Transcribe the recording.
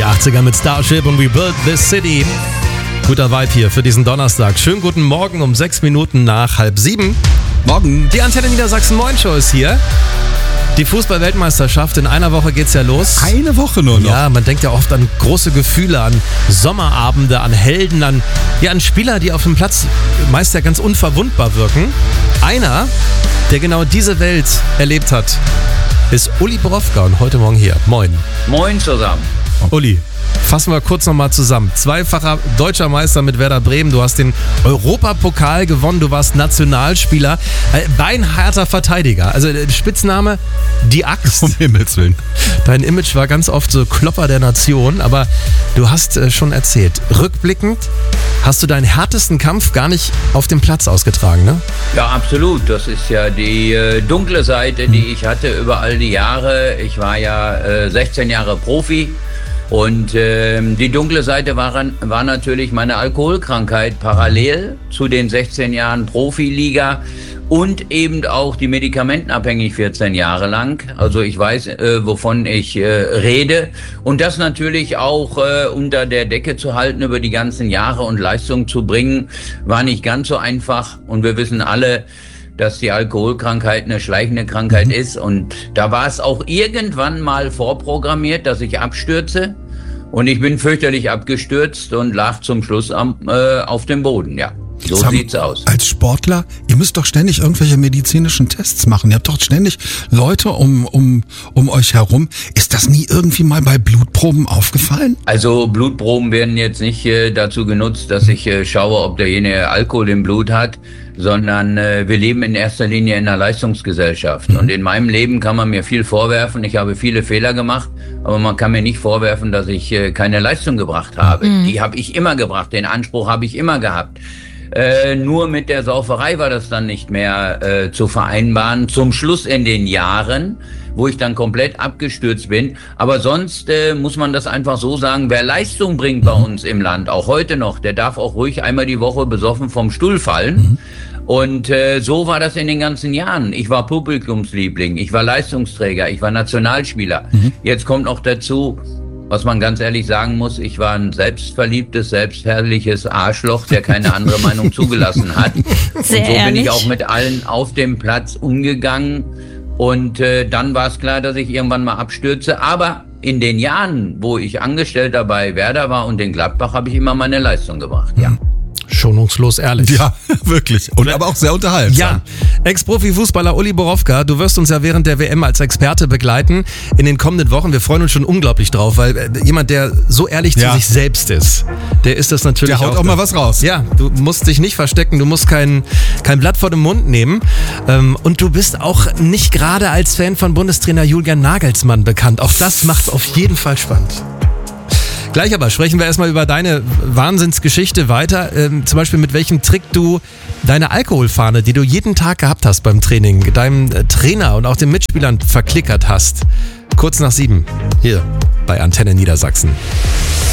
Die 80er mit Starship und We Built This City. Guter Vibe hier für diesen Donnerstag. Schönen guten Morgen um 6 Minuten nach 6:30. Morgen. Die Antenne Niedersachsen Moin Show ist hier. Die Fußball-Weltmeisterschaft, in einer Woche geht's ja los. Eine Woche nur noch. Ja, man denkt ja oft an große Gefühle, an Sommerabende, an Helden, an Spieler, die auf dem Platz meist ja ganz unverwundbar wirken. Einer, der genau diese Welt erlebt hat, ist Uli Borowka und heute Morgen hier. Moin. Moin zusammen. Uli, fassen wir kurz nochmal zusammen. Zweifacher deutscher Meister mit Werder Bremen. Du hast den Europapokal gewonnen. Du warst Nationalspieler. Beinharter Verteidiger. Also Spitzname, die Axt. Um Himmels Willen. Dein Image war ganz oft so Klopper der Nation. Aber du hast schon erzählt, rückblickend hast du deinen härtesten Kampf gar nicht auf dem Platz ausgetragen, ne? Ja, absolut. Das ist ja die dunkle Seite, die ich hatte über all die Jahre. Ich war ja 16 Jahre Profi. Und die dunkle Seite war natürlich meine Alkoholkrankheit parallel zu den 16 Jahren Profiliga und eben auch die medikamentenabhängig 14 Jahre lang. Also ich weiß, wovon ich rede. Und das natürlich auch unter der Decke zu halten über die ganzen Jahre und Leistung zu bringen, war nicht ganz so einfach. Und wir wissen alle, dass die Alkoholkrankheit eine schleichende Krankheit ist. Und da war es auch irgendwann mal vorprogrammiert, dass ich abstürze. Und ich bin fürchterlich abgestürzt und lag zum Schluss auf dem Boden, ja. So sieht's aus. Als Sportler, ihr müsst doch ständig irgendwelche medizinischen Tests machen. Ihr habt doch ständig Leute um euch herum. Ist das nie irgendwie mal bei Blutproben aufgefallen? Also Blutproben werden jetzt nicht dazu genutzt, dass ich schaue, ob derjenige Alkohol im Blut hat, sondern wir leben in erster Linie in einer Leistungsgesellschaft. Und in meinem Leben kann man mir viel vorwerfen. Ich habe viele Fehler gemacht, aber man kann mir nicht vorwerfen, dass ich keine Leistung gebracht habe. Die habe ich immer gebracht, den Anspruch habe ich immer gehabt. Nur mit der Sauferei war das dann nicht mehr zu vereinbaren. Zum Schluss in den Jahren, wo ich dann komplett abgestürzt bin. Aber sonst muss man das einfach so sagen, wer Leistung bringt bei uns im Land, auch heute noch, der darf auch ruhig einmal die Woche besoffen vom Stuhl fallen. Und so war das in den ganzen Jahren. Ich war Publikumsliebling, ich war Leistungsträger, ich war Nationalspieler. Jetzt kommt noch dazu, was man ganz ehrlich sagen muss, ich war ein selbstverliebtes, selbstherrliches Arschloch, der keine andere Meinung zugelassen hat. Sehr und so ehrlich. bin ich auch mit allen auf dem Platz umgegangen. Und dann war es klar, dass ich irgendwann mal abstürze. Aber in den Jahren, wo ich Angestellter bei Werder war und in Gladbach, habe ich immer meine Leistung gebracht, ja. Schonungslos ehrlich. Ja, wirklich. Und aber auch sehr unterhaltsam. Ja, Ex-Profi-Fußballer Uli Borowka, du wirst uns ja während der WM als Experte begleiten in den kommenden Wochen. Wir freuen uns schon unglaublich drauf, weil jemand, der so ehrlich zu sich selbst ist, der ist das natürlich Der haut auch mal was raus. Ja, du musst dich nicht verstecken, du musst kein Blatt vor den Mund nehmen. Und du bist auch nicht gerade als Fan von Bundestrainer Julian Nagelsmann bekannt. Auch das macht auf jeden Fall spannend. Gleich aber sprechen wir erstmal über deine Wahnsinnsgeschichte weiter. Zum Beispiel mit welchem Trick du deine Alkoholfahne, die du jeden Tag gehabt hast beim Training, deinem Trainer und auch den Mitspielern verklickert hast. Kurz nach 7 hier bei Antenne Niedersachsen.